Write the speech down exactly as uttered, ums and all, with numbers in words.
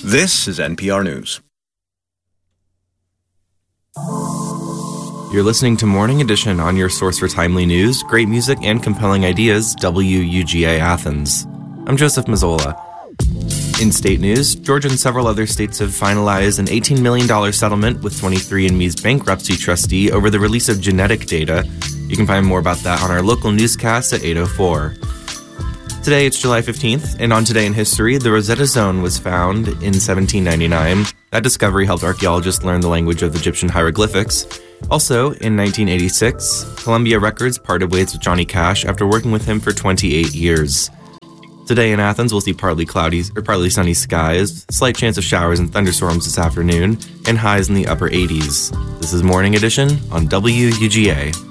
This is N P R News. You're listening to Morning Edition on your source for timely news, great music, and compelling ideas, W U G A Athens. I'm Joseph Mazzola. In state news, Georgia and several other states have finalized an eighteen million dollars settlement with twenty-three and me's bankruptcy trustee over the release of genetic data. You can find more about that on our local newscast at eight oh four. Today, it's July fifteenth, and on Today in History, the Rosetta Stone was found in seventeen ninety-nine. That discovery helped archaeologists learn the language of Egyptian hieroglyphics. Also, in nineteen eighty-six, Columbia Records parted ways with Johnny Cash after working with him for twenty-eight years. Today in Athens, we'll see partly cloudy or partly sunny skies, slight chance of showers and thunderstorms this afternoon, and highs in the upper eighties. This is Morning Edition on W U G A.